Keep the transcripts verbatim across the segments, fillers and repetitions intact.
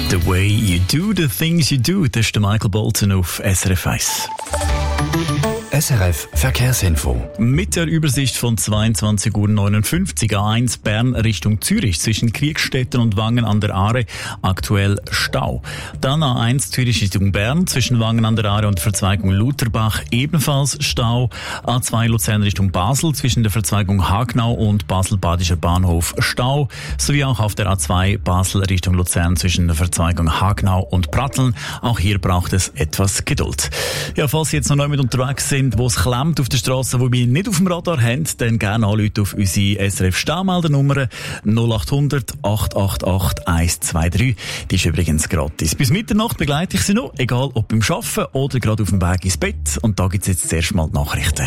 The way you do the things you do, das ist der Michael Bolton auf S R F eins. S R F Verkehrsinfo. Mit der Übersicht von zweiundzwanzig Uhr neunundfünfzig A eins Bern Richtung Zürich zwischen Kriegstetten und Wangen an der Aare aktuell Stau. Dann A eins Zürich Richtung Bern zwischen Wangen an der Aare und Verzweigung Lutherbach ebenfalls Stau. A zwei Luzern Richtung Basel zwischen der Verzweigung Hagnau und Basel-Badischer Bahnhof Stau. Sowie auch auf der A zwei Basel Richtung Luzern zwischen der Verzweigung Hagnau und Pratteln. Auch hier braucht es etwas Geduld. Ja, falls Sie jetzt noch neu mit unterwegs sind, wo es klemmt auf der Straße, wo wir nicht auf dem Radar haben, dann gerne anrufen auf unsere S R F Staumeldernummer null acht hundert acht acht acht eins zwei drei. Die ist übrigens gratis. Bis Mitternacht begleite ich Sie noch, egal ob beim Arbeiten oder gerade auf dem Weg ins Bett. Und da gibt es jetzt zuerst mal die Nachrichten.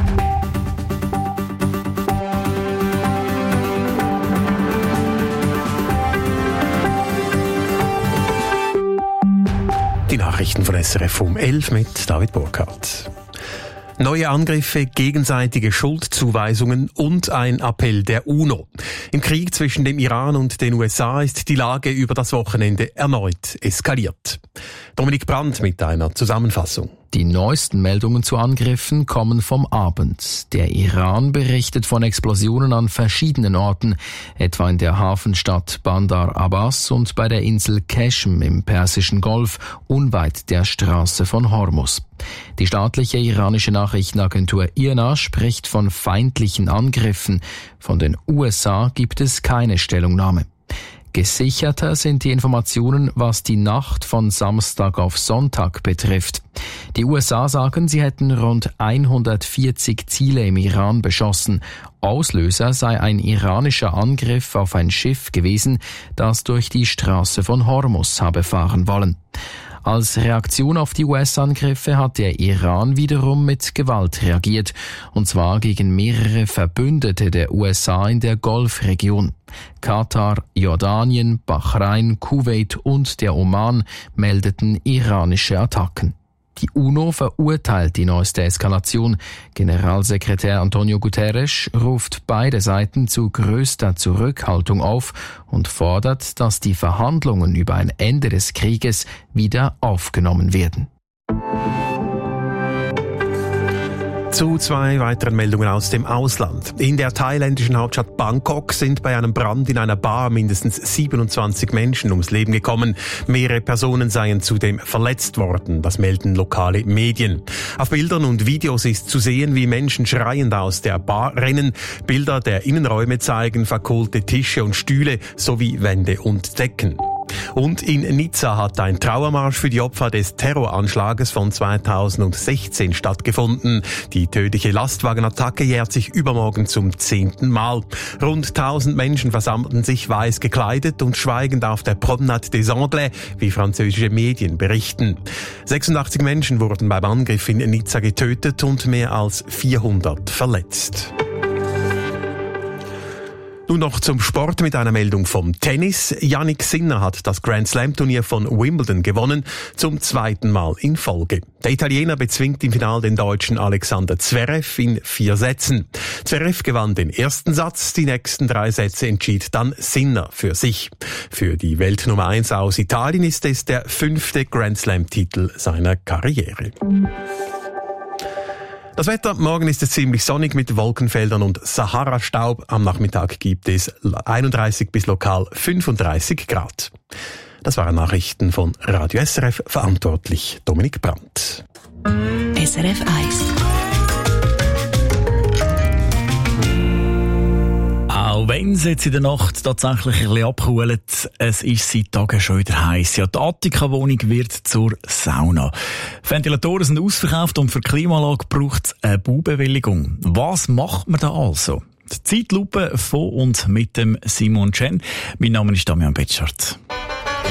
Die Nachrichten von S R F um elf mit David Burkhardt. Neue Angriffe, gegenseitige Schuldzuweisungen und ein Appell der UNO. Im Krieg zwischen dem Iran und den U S A ist die Lage über das Wochenende erneut eskaliert. Dominik Brandt mit einer Zusammenfassung. Die neuesten Meldungen zu Angriffen kommen vom Abend. Der Iran berichtet von Explosionen an verschiedenen Orten, etwa in der Hafenstadt Bandar Abbas und bei der Insel Qeshm im Persischen Golf, unweit der Straße von Hormuz. Die staatliche iranische Nachrichtenagentur I R N A spricht von feindlichen Angriffen. Von den U S A gibt es keine Stellungnahme. Gesicherter sind die Informationen, was die Nacht von Samstag auf Sonntag betrifft. Die U S A sagen, sie hätten rund hundertvierzig Ziele im Iran beschossen. Auslöser sei ein iranischer Angriff auf ein Schiff gewesen, das durch die Straße von Hormuz habe fahren wollen. Als Reaktion auf die U S-Angriffe hat der Iran wiederum mit Gewalt reagiert, und zwar gegen mehrere Verbündete der U S A in der Golfregion. Katar, Jordanien, Bahrain, Kuwait und der Oman meldeten iranische Attacken. Die UNO verurteilt die neueste Eskalation. Generalsekretär Antonio Guterres ruft beide Seiten zu größter Zurückhaltung auf und fordert, dass die Verhandlungen über ein Ende des Krieges wieder aufgenommen werden. Zu zwei weiteren Meldungen aus dem Ausland. In der thailändischen Hauptstadt Bangkok sind bei einem Brand in einer Bar mindestens siebenundzwanzig Menschen ums Leben gekommen. Mehrere Personen seien zudem verletzt worden, das melden lokale Medien. Auf Bildern und Videos ist zu sehen, wie Menschen schreiend aus der Bar rennen. Bilder der Innenräume zeigen verkohlte Tische und Stühle sowie Wände und Decken. Und in Nizza hat ein Trauermarsch für die Opfer des Terroranschlages von zweitausendsechzehn stattgefunden. Die tödliche Lastwagenattacke jährt sich übermorgen zum zehnten Mal. Rund tausend Menschen versammelten sich weiß gekleidet und schweigend auf der Promenade des Anglais, wie französische Medien berichten. sechsundachtzig Menschen wurden beim Angriff in Nizza getötet und mehr als vierhundert verletzt. Nun noch zum Sport mit einer Meldung vom Tennis. Jannik Sinner hat das Grand Slam Turnier von Wimbledon gewonnen, zum zweiten Mal in Folge. Der Italiener bezwingt im Finale den Deutschen Alexander Zverev in vier Sätzen. Zverev gewann den ersten Satz, die nächsten drei Sätze entschied dann Sinner für sich. Für die Weltnummer eins aus Italien ist es der fünfte Grand Slam Titel seiner Karriere. Das Wetter, morgen ist es ziemlich sonnig mit Wolkenfeldern und Sahara-Staub. Am Nachmittag gibt es einunddreißig bis lokal fünfunddreißig Grad. Das waren Nachrichten von Radio S R F, verantwortlich Dominik Brandt. S R F eins. Auch wenn es jetzt in der Nacht tatsächlich ein bisschen abkühlt, es ist seit Tagen schon wieder heiß. Ja, die Attika-Wohnung wird zur Sauna. Ventilatoren sind ausverkauft und für die Klimaanlage braucht es eine Baubewilligung. Was macht man da also? Die Zeitlupe von und mit dem Simon Chen. Mein Name ist Damian Betschart.